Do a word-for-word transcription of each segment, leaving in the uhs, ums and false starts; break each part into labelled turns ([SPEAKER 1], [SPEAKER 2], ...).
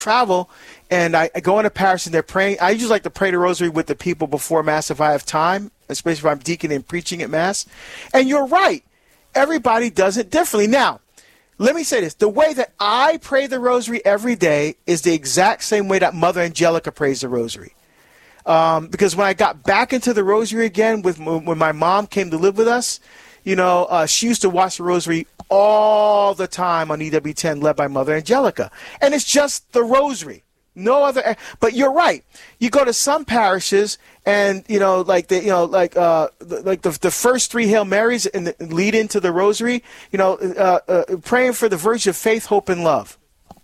[SPEAKER 1] travel and I, I go into parish and they're praying. I usually like to pray the rosary with the people before Mass if I have time, especially if I'm deaconing and preaching at Mass. And you're right. Everybody does it differently. Now, let me say this. The way that I pray the rosary every day is the exact same way that Mother Angelica prays the rosary. Um, because when I got back into the rosary again, with when my mom came to live with us, you know, uh, she used to watch the rosary all the time on E W ten, led by Mother Angelica. And it's just the rosary. No other. But you're right. You go to some parishes and, you know, like the, you know, like, uh, like the, the first three Hail Marys in the, lead into the rosary, you know, uh, uh, praying for the virtue of faith, hope, and love.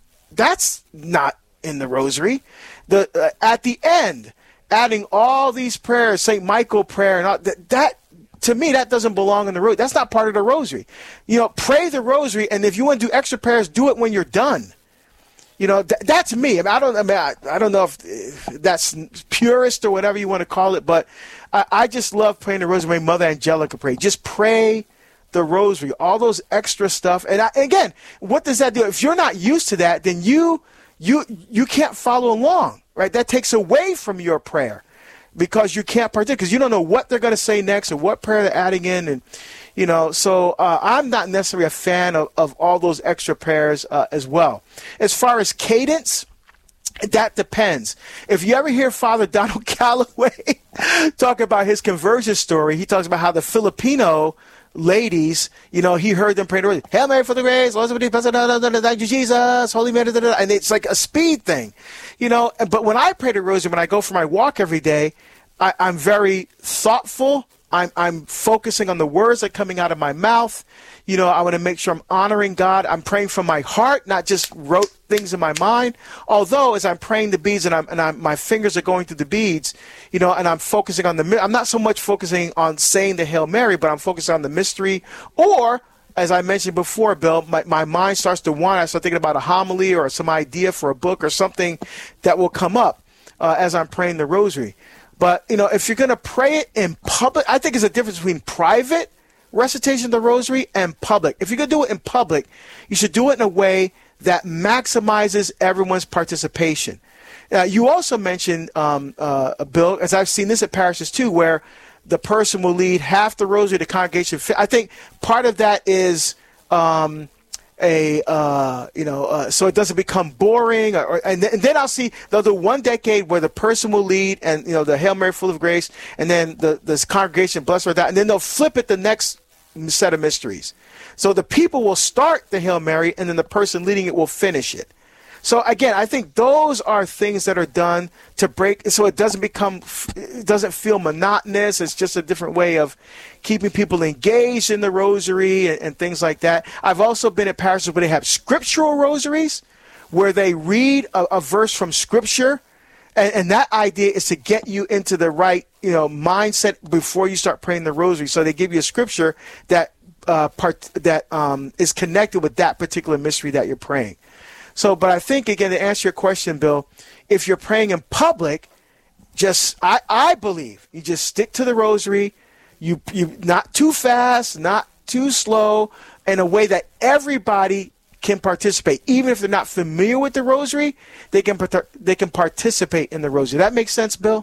[SPEAKER 1] That's not in the rosary. The, uh, at the end, adding all these prayers, Saint Michael prayer, and all, that, that to me, that doesn't belong in the rosary. That's not part of the rosary. You know, pray the rosary, and if you want to do extra prayers, do it when you're done. You know, th- that's me. I, mean, I don't. I mean, I, I don't know if, if that's purist or whatever you want to call it, but I, I just love praying the rosary. Mother Angelica prayed. Just pray the rosary. All those extra stuff. And I, again, what does that do? If you're not used to that, then you you you can't follow along, right? That takes away from your prayer because you can't partake because you don't know what they're going to say next or what prayer they're adding in, and you know, so uh, I'm not necessarily a fan of, of all those extra prayers uh, as well. As far as cadence, that depends. If you ever hear Father Donald Calloway talk about his conversion story, he talks about how the Filipino ladies, you know, he heard them praying the rosary. Hail Mary, full of grace, thank you, Jesus, Holy Mary, and it's like a speed thing, you know. But when I pray the rosary, when I go for my walk every day, I, I'm very thoughtful. I'm, I'm focusing on the words that are coming out of my mouth. You know, I want to make sure I'm honoring God. I'm praying from my heart, not just wrote things in my mind. Although, as I'm praying the beads and, I'm, and I'm, my fingers are going through the beads, you know, and I'm focusing on the, I'm not so much focusing on saying the Hail Mary, but I'm focusing on the mystery. Or, as I mentioned before, Bill, my, my mind starts to wander. I start thinking about a homily or some idea for a book or something that will come up uh, as I'm praying the rosary. But, you know, if you're going to pray it in public, I think there's a difference between private recitation of the rosary and public. If you're going to do it in public, you should do it in a way that maximizes everyone's participation. Uh, you also mentioned, um, uh, Bill, as I've seen this at parishes too, where the person will lead half the rosary, the congregation. I think part of that is um, a, uh, you know, uh, so it doesn't become boring. Or, or and, th- and then I'll see, they'll do one decade where the person will lead and, you know, the Hail Mary full of grace, and then the this congregation, bless her, that, and then they'll flip it the next set of mysteries. So the people will start the Hail Mary, and then the person leading it will finish it. So again, I think those are things that are done to break, so it doesn't become, it doesn't feel monotonous. It's just a different way of keeping people engaged in the rosary and, and things like that. I've also been at parishes where they have scriptural rosaries, where they read a, a verse from Scripture, and, and that idea is to get you into the right, you know, mindset before you start praying the rosary. So they give you a scripture that uh, part that um, is connected with that particular mystery that you're praying. So, but I think, again, to answer your question, Bill, if you're praying in public, just, I, I believe, you just stick to the rosary, you, you not too fast, not too slow, in a way that everybody can participate. Even if they're not familiar with the rosary, they can, they can participate in the rosary. That makes sense, Bill?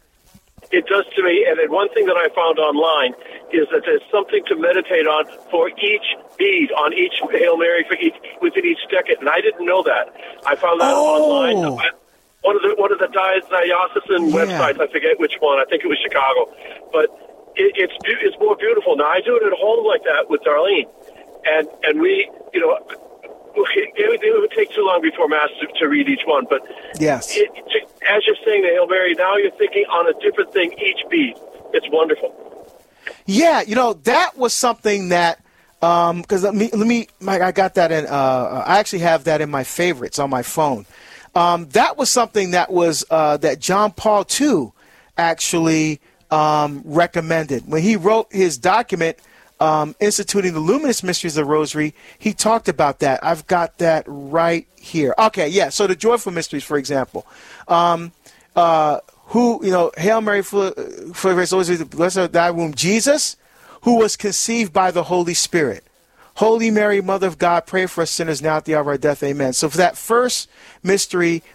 [SPEAKER 2] It does to me, and then one thing that I found online is that there's something to meditate on for each bead, on each Hail Mary, for each, within each decade, and I didn't know that. I found that
[SPEAKER 1] oh.
[SPEAKER 2] online. One of the one of the diocesan yeah. websites, I forget which one. I think it was Chicago, but it, it's it's more beautiful now. I do it at home like that with Darlene, and and we, you know. It, it would take too long before Mass to, to read each one, but
[SPEAKER 1] yes, it,
[SPEAKER 2] as you're saying the Hail Mary, now you're thinking on a different thing each bead. It's wonderful.
[SPEAKER 1] Yeah, you know, that was something that, because um, let me, let me, I got that in, uh, I actually have that in my favorites on my phone. Um, that was something that was, uh, that John Paul the Second actually um, recommended. When he wrote his document, Um, instituting the luminous mysteries of the rosary, he talked about that. I've got that right here. Okay, yeah, so the joyful mysteries, for example. Um, uh, who, you know, Hail Mary, full of grace, always blessed are thy womb, Jesus, who was conceived by the Holy Spirit, Holy Mary, Mother of God, pray for us sinners now at the hour of our death. Amen. So for that first mystery,